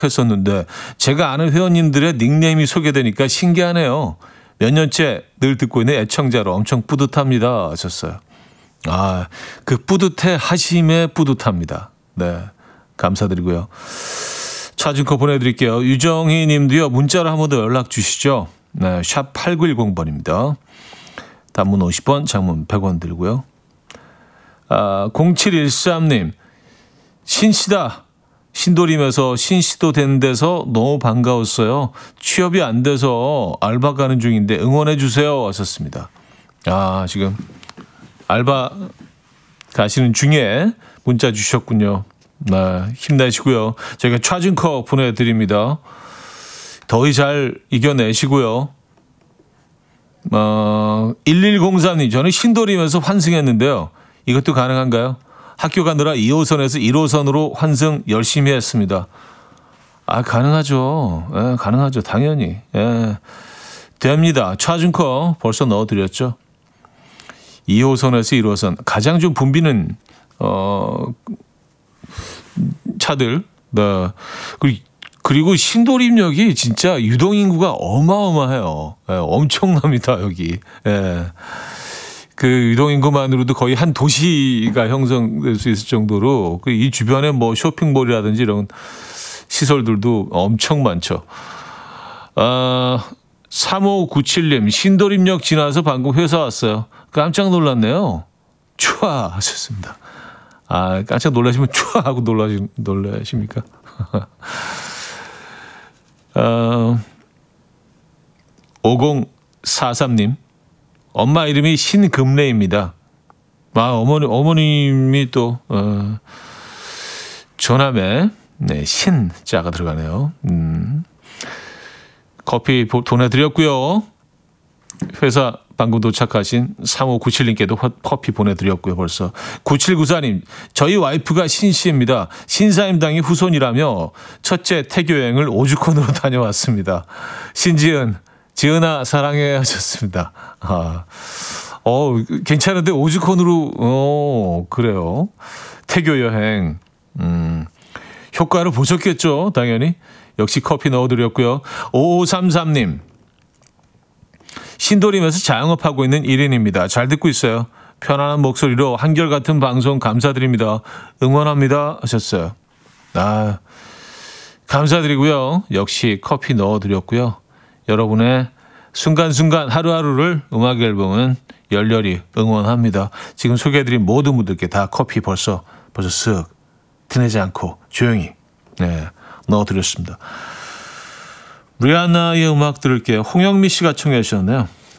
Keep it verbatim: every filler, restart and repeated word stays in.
했었는데 제가 아는 회원님들의 닉네임이 소개되니까 신기하네요. 몇 년째 늘 듣고 있는 애청자로 엄청 뿌듯합니다. 하셨어요. 아, 그 뿌듯해 하심에 뿌듯합니다. 네, 감사드리고요. 차준코 보내드릴게요. 유정희 님도요. 문자로 한 번 더 연락 주시죠. 네, 샵 팔구일공 번입니다. 단문 오십 원, 장문 백 원 들고요. 아, 공칠일삼 님. 신시다. 신도림에서 신시도 된 데서 너무 반가웠어요. 취업이 안 돼서 알바 가는 중인데 응원해 주세요. 하셨습니다. 아, 지금 알바 가시는 중에 문자 주셨군요. 네, 힘내시고요. 저희가 차준커 보내드립니다. 더위 잘 이겨내시고요. 어, 일일공삼 님, 저는 신도림에서 환승했는데요. 이것도 가능한가요? 학교 가느라 이 호선에서 일 호선으로 환승 열심히 했습니다. 아, 가능하죠. 예, 가능하죠. 당연히. 예, 됩니다. 차준커 벌써 넣어드렸죠. 이 호선에서 일 호선. 가장 좀 붐비는, 어, 차들. 네. 그리고 신도림역이 진짜 유동인구가 어마어마해요. 예, 엄청납니다, 여기. 예. 그 유동인구만으로도 거의 한 도시가 형성될 수 있을 정도로 이 주변에 뭐 쇼핑몰이라든지 이런 시설들도 엄청 많죠. 아, 삼오구칠 님, 신도림역 지나서 방금 회사 왔어요. 깜짝 놀랐네요. 촤 하셨습니다. 아, 깜짝 놀라시면 촤 하고 놀라시, 놀라십니까? 어, 오공사삼 님, 엄마 이름이 신금래입니다. 아, 어머니, 어머님이 또, 어, 전함에, 네, 신자가 들어가네요. 음, 커피 보내드렸고요. 회사 방금 도착하신 삼오구칠 님께도 커피 보내드렸고요. 벌써. 구칠구사 님, 저희 와이프가 신씨입니다. 신사임당의 후손이라며 첫째 태교여행을 오죽헌으로 다녀왔습니다. 신지은, 지은아 사랑해 하셨습니다. 아, 어, 괜찮은데 오죽헌으로, 어, 그래요. 태교여행, 음, 효과를 보셨겠죠, 당연히. 역시 커피 넣어드렸고요. 오오삼삼 님, 신도림에서 자영업하고 있는 일 인입니다. 잘 듣고 있어요. 편안한 목소리로 한결같은 방송 감사드립니다. 응원합니다 하셨어요. 아, 감사드리고요. 역시 커피 넣어드렸고요. 여러분의 순간순간 하루하루를 음악 앨범은 열렬히 응원합니다. 지금 소개해드린 모든 분들께 다 커피 벌써 벌써 쓱 티내지 않고 조용히 네, 넣어드렸습니다. 리아나의 음악 들을게요. 홍영미 씨가 청해 주셨네요.